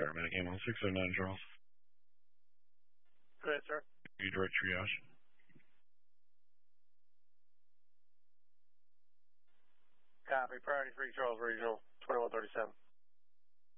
paramedic ambulance 609 Charles. Go ahead, sir. You direct triage. Copy. Priority 3 Charles Regional 2137.